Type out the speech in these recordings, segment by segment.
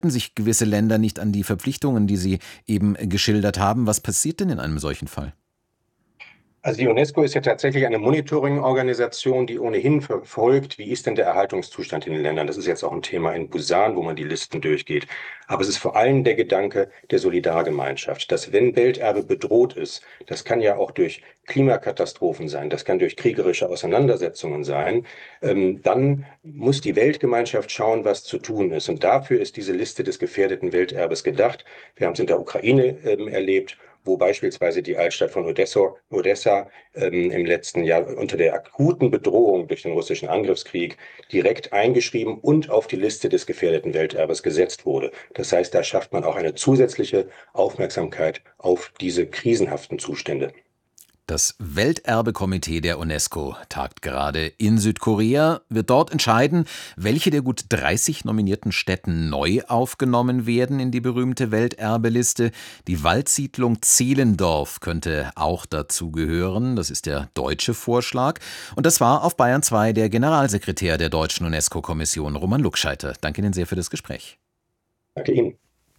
halten sich gewisse Länder nicht an die Verpflichtungen, die Sie eben geschildert haben. Was passiert denn in einem solchen Fall? Also die UNESCO ist ja tatsächlich eine Monitoring-Organisation, die ohnehin verfolgt, wie ist denn der Erhaltungszustand in den Ländern. Das ist jetzt auch ein Thema in Busan, wo man die Listen durchgeht. Aber es ist vor allem der Gedanke der Solidargemeinschaft, dass wenn Welterbe bedroht ist, das kann ja auch durch Klimakatastrophen sein, das kann durch kriegerische Auseinandersetzungen sein, dann muss die Weltgemeinschaft schauen, was zu tun ist. Und dafür ist diese Liste des gefährdeten Welterbes gedacht. Wir haben es in der Ukraine erlebt, wo beispielsweise die Altstadt von Odessa im letzten Jahr unter der akuten Bedrohung durch den russischen Angriffskrieg direkt eingeschrieben und auf die Liste des gefährdeten Welterbes gesetzt wurde. Das heißt, da schafft man auch eine zusätzliche Aufmerksamkeit auf diese krisenhaften Zustände. Das Welterbekomitee der UNESCO tagt gerade in Südkorea, wird dort entscheiden, welche der gut 30 nominierten Städten neu aufgenommen werden in die berühmte Welterbeliste. Die Waldsiedlung Zehlendorf könnte auch dazu gehören. Das ist der deutsche Vorschlag. Und das war auf Bayern 2 der Generalsekretär der deutschen UNESCO-Kommission, Roman Luckscheiter. Danke Ihnen sehr für das Gespräch. Danke Ihnen.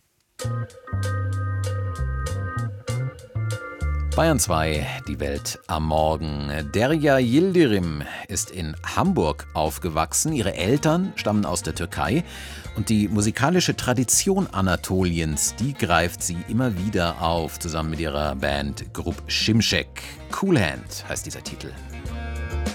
Bayern 2, die Welt am Morgen. Derya Yildirim ist in Hamburg aufgewachsen. Ihre Eltern stammen aus der Türkei. Und die musikalische Tradition Anatoliens, die greift sie immer wieder auf, zusammen mit ihrer Band Grup Şimşek. Cool Hand heißt dieser Titel.